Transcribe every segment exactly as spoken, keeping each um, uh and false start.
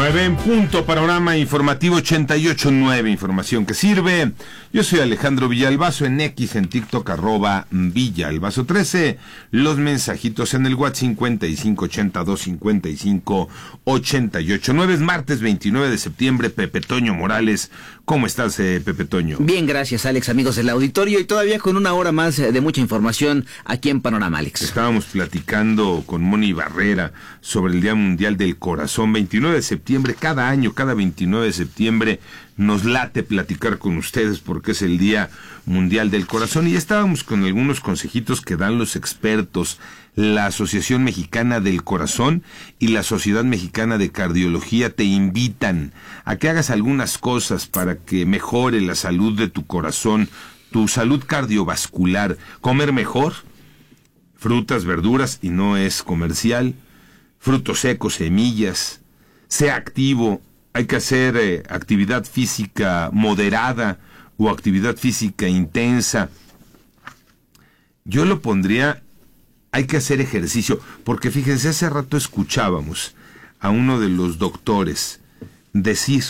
nueve en punto, panorama informativo ochenta y ocho punto nueve, información que sirve. Yo soy Alejandro Villalbazo, en X, en TikTok, arroba Villalbazo trece. Los mensajitos en el WhatsApp cincuenta y cinco ochenta y dos cincuenta y cinco ochenta y ocho nueve. Es martes veintinueve de septiembre. Pepe Toño Morales, ¿cómo estás, eh, Pepe Toño? Bien, gracias, Alex, amigos del auditorio, y todavía con una hora más de mucha información aquí en Panorama, Alex. Estábamos platicando con Moni Barrera sobre el Día Mundial del Corazón, veintinueve de septiembre, cada año, cada veintinueve de septiembre, nos late platicar con ustedes porque es el Día Mundial del Corazón, y estábamos con algunos consejitos que dan los expertos. La Asociación Mexicana del Corazón y la Sociedad Mexicana de Cardiología te invitan a que hagas algunas cosas para que mejore la salud de tu corazón, tu salud cardiovascular. Comer mejor, frutas, verduras, y no es comercial, frutos secos, semillas, sea activo. Hay que hacer eh, actividad física moderada o actividad física intensa. Yo lo pondría, hay que hacer ejercicio, porque fíjense, hace rato escuchábamos a uno de los doctores decir,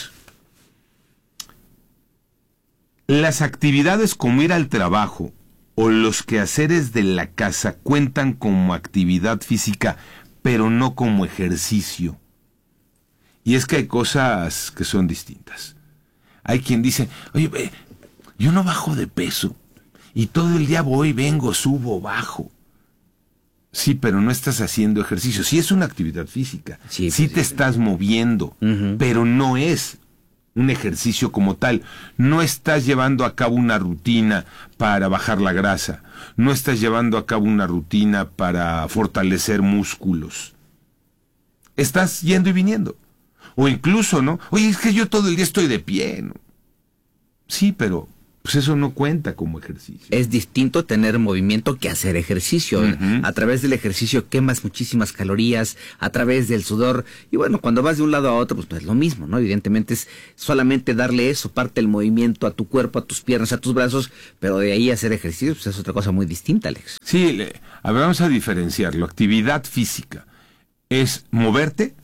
las actividades como ir al trabajo o los quehaceres de la casa cuentan como actividad física, pero no como ejercicio. Y es que hay cosas que son distintas. Hay quien dice, oye, yo no bajo de peso, y todo el día voy, vengo, subo, bajo. Sí, pero no estás haciendo ejercicio. Sí es una actividad física, sí, sí te estás moviendo, uh-huh. pero no es un ejercicio como tal. No estás llevando a cabo una rutina para bajar la grasa, no estás llevando a cabo una rutina para fortalecer músculos. Estás yendo y viniendo. O incluso, ¿no? Oye, es que yo todo el día estoy de pie, ¿no? Sí, pero pues eso no cuenta como ejercicio. Es distinto tener movimiento que hacer ejercicio. Uh-huh. A través del ejercicio quemas muchísimas calorías, a través del sudor. Y bueno, cuando vas de un lado a otro, pues no es lo mismo, ¿no? Evidentemente es solamente darle eso, parte del movimiento a tu cuerpo, a tus piernas, a tus brazos, pero de ahí hacer ejercicio, pues es otra cosa muy distinta, Alex. Sí, le, a ver, vamos a diferenciarlo. Actividad física es moverte.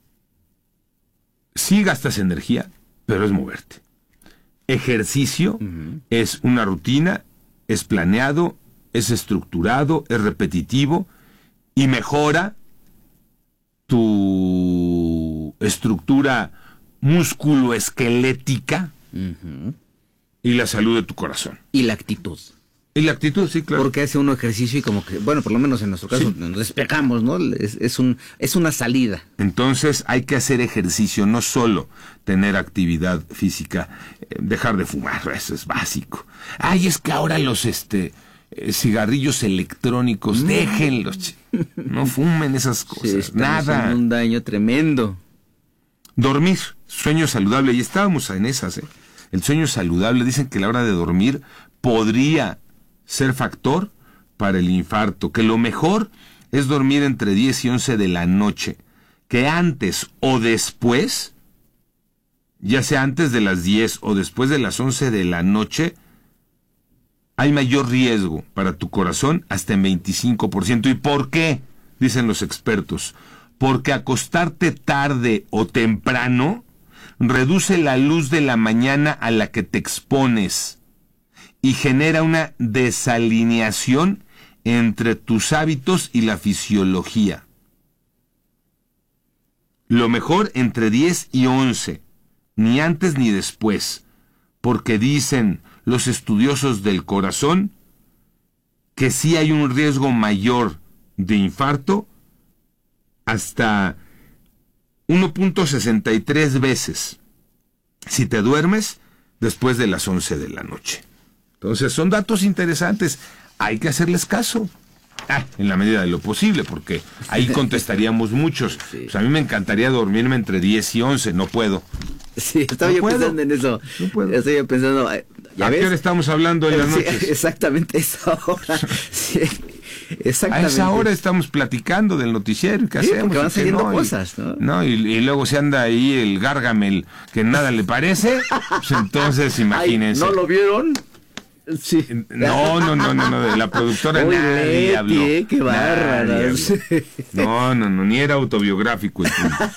Sí gastas energía, pero es moverte. Ejercicio uh-huh. es una rutina, es planeado, es estructurado, es repetitivo y mejora tu estructura músculo-esquelética uh-huh. y la salud de tu corazón. Y la actitud. Y la actitud, sí, claro. Porque hace uno ejercicio y como que, bueno, por lo menos en nuestro caso, sí. nos despejamos, ¿no? Es, es, un, es una salida. Entonces hay que hacer ejercicio, no solo tener actividad física, eh, dejar de fumar, eso es básico. Ay, es que ahora los este eh, cigarrillos electrónicos, mm. déjenlos, no fumen esas cosas, sí, nada. Un daño tremendo. Dormir, sueño saludable, y estábamos en esas, ¿eh? El sueño saludable, dicen que a la hora de dormir podría ser factor para el infarto, que lo mejor es dormir entre diez y once de la noche, que antes o después, ya sea antes de las diez o después de las once de la noche, hay mayor riesgo para tu corazón, hasta en veinticinco por ciento. ¿Y por qué? Dicen los expertos. Porque acostarte tarde o temprano reduce la luz de la mañana a la que te expones y genera una desalineación entre tus hábitos y la fisiología. Lo mejor entre diez y once, ni antes ni después, porque dicen los estudiosos del corazón que sí hay un riesgo mayor de infarto hasta uno punto sesenta y tres veces si te duermes después de las once de la noche. Entonces, son datos interesantes. Hay que hacerles caso. Ah, en la medida de lo posible, porque ahí contestaríamos muchos. Sí. Pues a mí me encantaría dormirme entre diez y once, no puedo. Sí, estaba no yo puedo. pensando en eso. No puedo. Estoy yo pensando... ¿ya ¿A ves? qué hora estamos hablando en las sí, noches? Exactamente, esa hora. Sí, exactamente. A esa hora estamos platicando del noticiero. ¿Qué sí, hacemos? Porque van saliendo no, cosas, ¿no? No, y, y luego se anda ahí el Gargamel, que nada le parece. Pues entonces, imagínense. Ay, ¿no lo vieron? Sí. No, no, no, no, no, de la productora Uy, nadie Leti, habló. eh, qué bárbaro. Nadie habló. Sí. No, no, no, ni era autobiográfico el punto.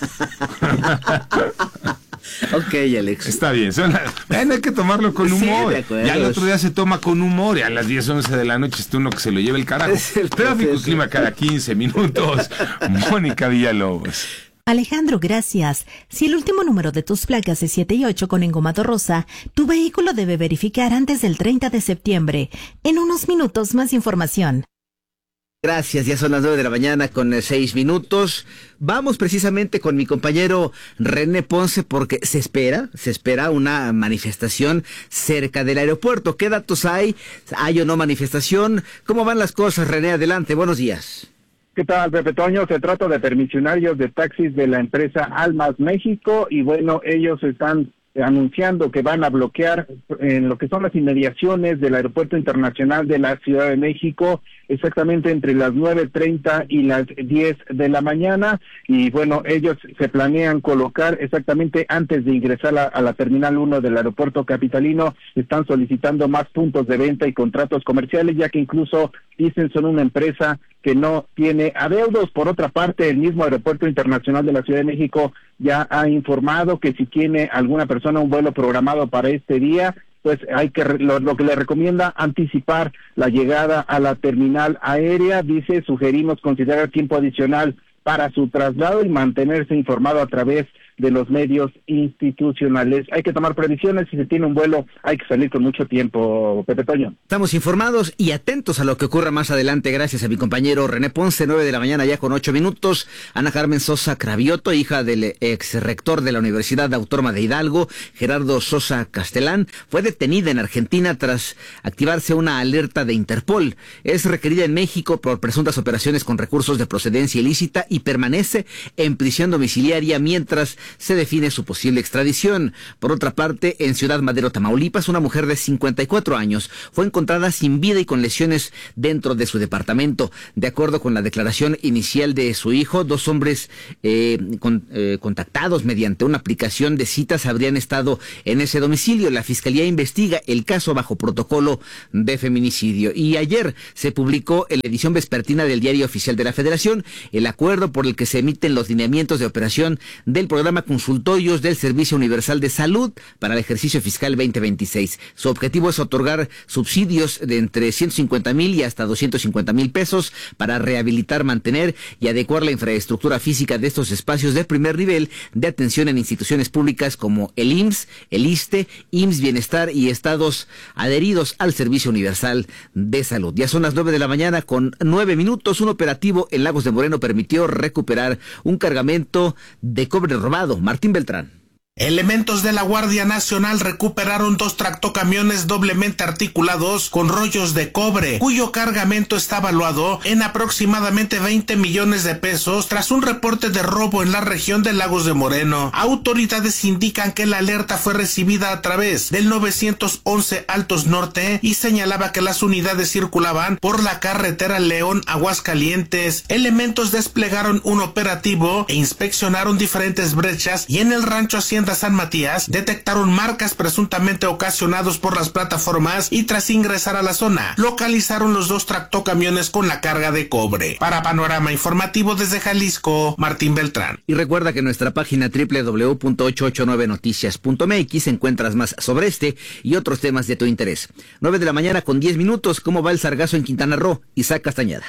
Ok, Alex. Está bien, son las- bueno, hay que tomarlo con Sí, humor. de acuerdo. Ya el otro día se toma con humor y a las diez, once de la noche está uno que se lo lleva el carajo. Es el Tráfico y proceso. clima cada quince minutos. Mónica Villalobos. Alejandro, gracias. Si el último número de tus placas es siete y ocho con engomado rosa, tu vehículo debe verificar antes del treinta de septiembre. En unos minutos más información. Gracias, ya son las nueve de la mañana con eh, seis minutos. Vamos precisamente con mi compañero René Ponce porque se espera, se espera una manifestación cerca del aeropuerto. ¿Qué datos hay? ¿Hay o no manifestación? ¿Cómo van las cosas, René? Adelante, buenos días. ¿Qué tal, Pepe Toño? Se trata de permisionarios de taxis de la empresa Almas México y bueno, ellos están anunciando que van a bloquear en lo que son las inmediaciones del Aeropuerto Internacional de la Ciudad de México, exactamente entre las nueve treinta y las diez de la mañana, y bueno, ellos se planean colocar exactamente antes de ingresar a, a la Terminal uno del Aeropuerto Capitalino. Están solicitando más puntos de venta y contratos comerciales, ya que incluso dicen son una empresa que no tiene adeudos. Por otra parte, el mismo Aeropuerto Internacional de la Ciudad de México ya ha informado que si tiene alguna persona un vuelo programado para este día, pues hay que lo, lo que le recomienda anticipar la llegada a la terminal aérea. Dice, sugerimos considerar tiempo adicional para su traslado y mantenerse informado a través de los medios institucionales. Hay que tomar previsiones, si se tiene un vuelo hay que salir con mucho tiempo, Pepe Toño. Estamos informados y atentos a lo que ocurra más adelante, gracias a mi compañero René Ponce, nueve de la mañana ya con ocho minutos. Ana Carmen Sosa Cravioto, hija del ex rector de la Universidad Autónoma de Hidalgo, Gerardo Sosa Castelán, fue detenida en Argentina tras activarse una alerta de Interpol. Es requerida en México por presuntas operaciones con recursos de procedencia ilícita y permanece en prisión domiciliaria mientras se define su posible extradición. Por otra parte, en Ciudad Madero, Tamaulipas, una mujer de cincuenta y cuatro años fue encontrada sin vida y con lesiones dentro de su departamento. De acuerdo con la declaración inicial de su hijo, dos hombres eh, con, eh, contactados mediante una aplicación de citas habrían estado en ese domicilio. La Fiscalía investiga el caso bajo protocolo de feminicidio. Y ayer se publicó en la edición vespertina del Diario Oficial de la Federación el acuerdo por el que se emiten los lineamientos de operación del programa Consultorios del Servicio Universal de Salud para el ejercicio fiscal veinte veintiséis. Su objetivo es otorgar subsidios de entre ciento cincuenta mil y hasta doscientos cincuenta mil pesos para rehabilitar, mantener y adecuar la infraestructura física de estos espacios de primer nivel de atención en instituciones públicas como el I M S S, el ISSSTE, I M S S Bienestar y estados adheridos al Servicio Universal de Salud. Ya son las nueve de la mañana con nueve minutos. Un operativo en Lagos de Moreno permitió recuperar un cargamento de cobre robado. Martín Beltrán. Elementos de la Guardia Nacional recuperaron dos tractocamiones doblemente articulados con rollos de cobre, cuyo cargamento está valuado en aproximadamente veinte millones de pesos tras un reporte de robo en la región de Lagos de Moreno. Autoridades indican que la alerta fue recibida a través del nueve once Altos Norte y señalaba que las unidades circulaban por la carretera León-Aguascalientes. Elementos desplegaron un operativo e inspeccionaron diferentes brechas y en el rancho Hacienda San Matías detectaron marcas presuntamente ocasionados por las plataformas y tras ingresar a la zona localizaron los dos tractocamiones con la carga de cobre. Para Panorama Informativo desde Jalisco, Martín Beltrán. Y recuerda que en nuestra página doble u doble u doble u punto ocho ocho nueve noticias punto m x encuentras más sobre este y otros temas de tu interés. nueve de la mañana con diez minutos. ¿Cómo va el sargazo en Quintana Roo? Isaac Castañeda.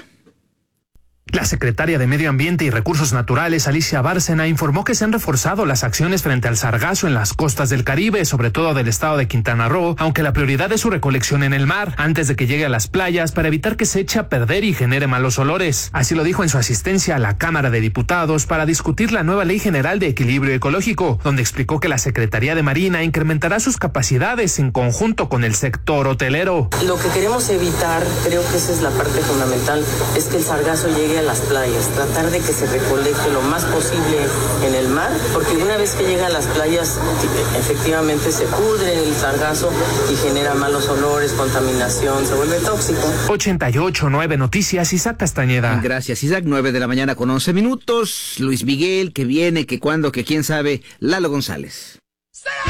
La secretaria de Medio Ambiente y Recursos Naturales, Alicia Bárcena, informó que se han reforzado las acciones frente al sargazo en las costas del Caribe, sobre todo del estado de Quintana Roo, aunque la prioridad es su recolección en el mar, antes de que llegue a las playas, para evitar que se eche a perder y genere malos olores. Así lo dijo en su asistencia a la Cámara de Diputados para discutir la nueva Ley General de Equilibrio Ecológico, donde explicó que la Secretaría de Marina incrementará sus capacidades en conjunto con el sector hotelero. Lo que queremos evitar, creo que esa es la parte fundamental, es que el sargazo llegue a las playas, tratar de que se recolecte lo más posible en el mar, porque una vez que llega a las playas efectivamente se pudre el sargazo y genera malos olores, contaminación, se vuelve tóxico. ochenta y ocho nueve Noticias, Isaac Castañeda. Gracias, Isaac. nueve de la mañana con once minutos. Luis Miguel, que viene, que cuándo, que quién sabe. Lalo González.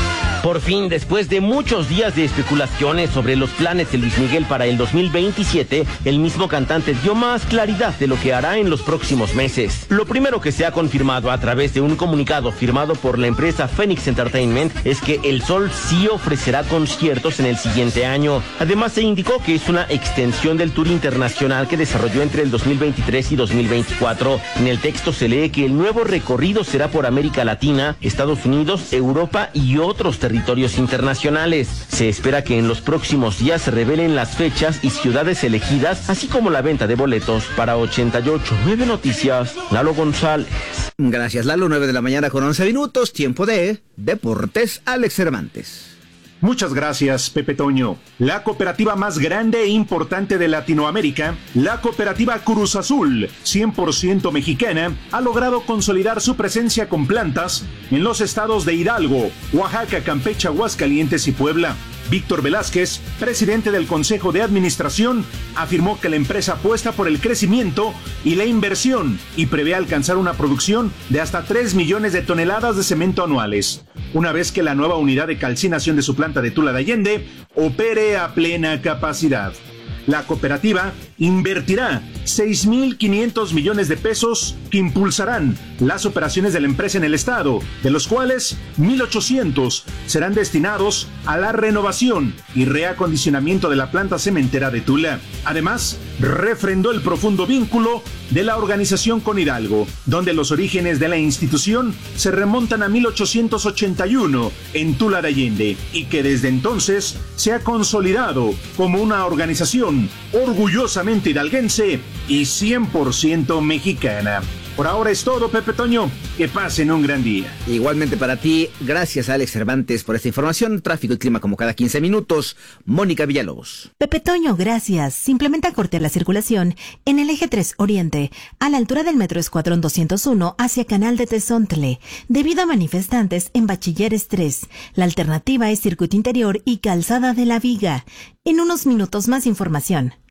Por fin, después de muchos días de especulaciones sobre los planes de Luis Miguel para el dos mil veintisiete, el mismo cantante dio más claridad de lo que hará en los próximos meses. Lo primero que se ha confirmado a través de un comunicado firmado por la empresa Phoenix Entertainment es que El Sol sí ofrecerá conciertos en el siguiente año. Además, se indicó que es una extensión del tour internacional que desarrolló entre el dos mil veintitrés y dos mil veinticuatro. En el texto se lee que el nuevo recorrido será por América Latina, Estados Unidos, Europa y otros territorios territorios internacionales. Se espera que en los próximos días se revelen las fechas y ciudades elegidas, así como la venta de boletos. Para ochenta y ocho punto nueve Noticias, Lalo González. Gracias, Lalo. nueve de la mañana con once minutos, tiempo de Deportes. Alex Cervantes. Muchas gracias, Pepe Toño. La cooperativa más grande e importante de Latinoamérica, la cooperativa Cruz Azul, cien por ciento mexicana, ha logrado consolidar su presencia con plantas en los estados de Hidalgo, Oaxaca, Campeche, Aguascalientes y Puebla. Víctor Velázquez, presidente del Consejo de Administración, afirmó que la empresa apuesta por el crecimiento y la inversión y prevé alcanzar una producción de hasta tres millones de toneladas de cemento anuales, una vez que la nueva unidad de calcinación de su planta de Tula de Allende opere a plena capacidad. La cooperativa invertirá seis mil quinientos millones de pesos que impulsarán las operaciones de la empresa en el estado, de los cuales mil ochocientos serán destinados a la renovación y reacondicionamiento de la planta cementera de Tula. Además, refrendó el profundo vínculo de la organización con Hidalgo, donde los orígenes de la institución se remontan a mil ochocientos ochenta y uno en Tula de Allende y que desde entonces se ha consolidado como una organización orgullosamente hidalguense y cien por ciento mexicana. Por ahora es todo, Pepe Toño. Que pasen un gran día. Igualmente para ti. Gracias, Alex Cervantes, por esta información. Tráfico y clima como cada quince minutos. Mónica Villalobos. Pepe Toño, gracias. Simplemente acorté la circulación en el eje tres Oriente, a la altura del metro Escuadrón doscientos uno, hacia Canal de Tezontle, debido a manifestantes en Bachilleres tres. La alternativa es circuito interior y Calzada de la Viga. En unos minutos más información.